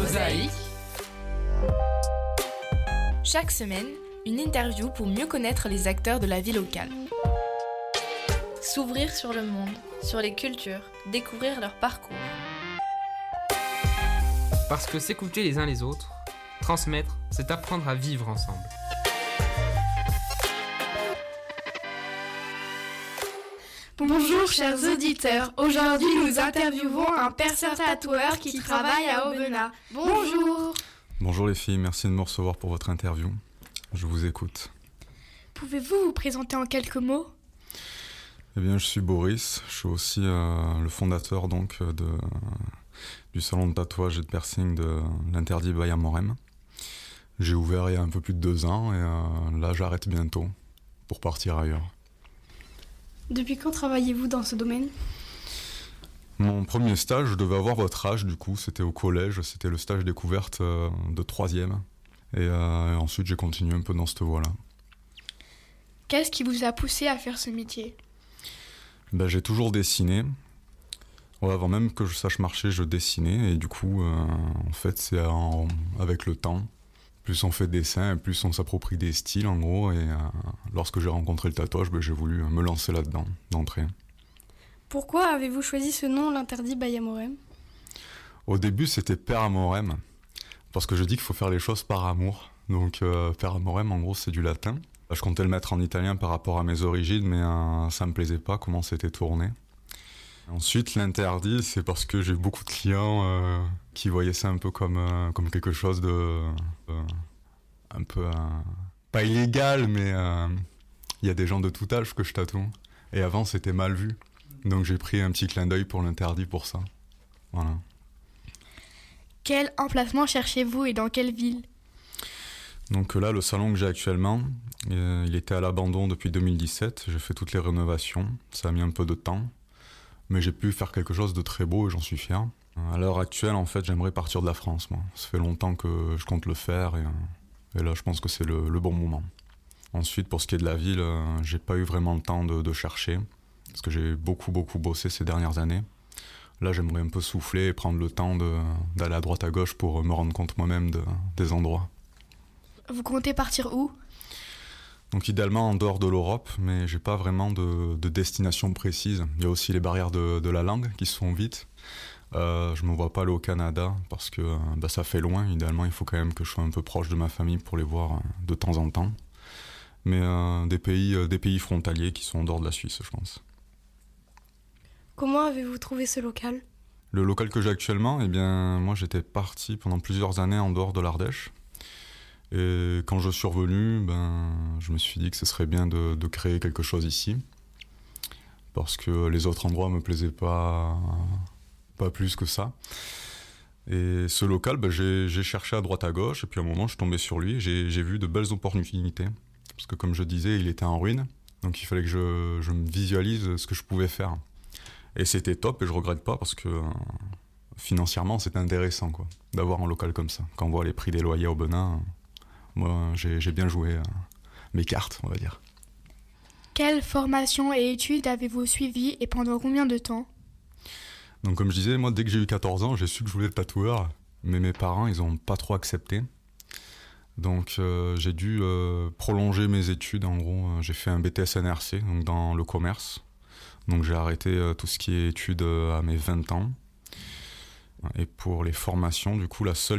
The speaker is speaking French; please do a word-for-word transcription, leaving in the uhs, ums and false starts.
Mosaïque. Chaque semaine, une interview pour mieux connaître les acteurs de la vie locale. S'ouvrir sur le monde, sur les cultures, découvrir leur parcours. Parce que s'écouter les uns les autres, transmettre, c'est apprendre à vivre ensemble. Bonjour chers auditeurs, aujourd'hui nous interviewons un perceur tatoueur qui travaille à Aubenas. Bonjour. Bonjour les filles, merci de me recevoir pour votre interview. Je vous écoute. Pouvez-vous vous présenter en quelques mots ? Eh bien, je suis Boris, je suis aussi euh, le fondateur donc de, euh, du salon de tatouage et de piercing de l'interdit by Amorem. J'ai ouvert il y a un peu plus de deux ans et euh, là j'arrête bientôt pour partir ailleurs. Depuis quand travaillez-vous dans ce domaine ? Mon premier stage, je devais avoir votre âge du coup, c'était au collège, c'était le stage découverte euh, de troisième. Et, euh, et ensuite j'ai continué un peu dans cette voie-là. Qu'est-ce qui vous a poussé à faire ce métier ? Ben, j'ai toujours dessiné. Ouais, avant même que je sache marcher, je dessinais. Et du coup, euh, en fait, c'est en, avec le temps. Plus on fait de dessin, plus on s'approprie des styles, en gros. Et euh, lorsque j'ai rencontré le tatouage, ben, j'ai voulu me lancer là-dedans, d'entrée. Pourquoi avez-vous choisi ce nom, l'interdit by Amorem ? Au début, c'était Per Amorem. Parce que je dis qu'il faut faire les choses par amour. Donc, euh, Per Amorem, en gros, c'est du latin. Je comptais le mettre en italien par rapport à mes origines, mais euh, ça me plaisait pas comment c'était tourné. Ensuite, l'interdit, c'est parce que j'ai beaucoup de clients euh, qui voyaient ça un peu comme, euh, comme quelque chose de... Euh, un peu... Euh, pas illégal, mais il euh, y a des gens de tout âge que je tatoue. Et avant, c'était mal vu. Donc j'ai pris un petit clin d'œil pour l'interdit pour ça. Voilà. Quel emplacement cherchez-vous et dans quelle ville ? Donc là, le salon que j'ai actuellement, euh, il était à l'abandon depuis deux mille dix-sept. J'ai fait toutes les rénovations. Ça a mis un peu de temps. Mais j'ai pu faire quelque chose de très beau et j'en suis fier. À l'heure actuelle, en fait, j'aimerais partir de la France, moi. Ça fait longtemps que je compte le faire et, et là, je pense que c'est le, le bon moment. Ensuite, pour ce qui est de la ville, euh, j'ai pas eu vraiment le temps de, de chercher. Parce que j'ai beaucoup, beaucoup bossé ces dernières années. Là, j'aimerais un peu souffler et prendre le temps de, d'aller à droite à gauche pour me rendre compte moi-même de, des endroits. Vous comptez partir où ? Donc idéalement en dehors de l'Europe, mais j'ai pas vraiment de, de destination précise. Il y a aussi les barrières de, de la langue qui se font vite. Euh, je me vois pas aller au Canada parce que bah, ça fait loin. Idéalement, il faut quand même que je sois un peu proche de ma famille pour les voir de temps en temps. Mais euh, des pays, euh, des pays frontaliers qui sont en dehors de la Suisse, je pense. Comment avez-vous trouvé ce local ? Le local que j'ai actuellement, eh bien, moi j'étais parti pendant plusieurs années en dehors de l'Ardèche. Et quand je suis revenu, ben, je me suis dit que ce serait bien de, de créer quelque chose ici. Parce que les autres endroits ne me plaisaient pas, pas plus que ça. Et ce local, ben, j'ai, j'ai cherché à droite à gauche, et puis à un moment, je suis tombé sur lui, et j'ai, j'ai vu de belles opportunités. Parce que comme je disais, il était en ruine, donc il fallait que je, je me visualise ce que je pouvais faire. Et c'était top, et je regrette pas, parce que euh, financièrement, c'est intéressant quoi, d'avoir un local comme ça. Quand on voit les prix des loyers au Aubenas, moi, j'ai, j'ai bien joué euh, mes cartes, on va dire. Quelle formation et études avez-vous suivies et pendant combien de temps ? Donc comme je disais, moi, dès que j'ai eu quatorze ans, j'ai su que je voulais être tatoueur, mais mes parents, ils ont pas trop accepté. Donc euh, j'ai dû euh, prolonger mes études, en gros, euh, j'ai fait un B T S N R C, donc dans le commerce. Donc j'ai arrêté euh, tout ce qui est études euh, à mes vingt ans. Et pour les formations, du coup, la seule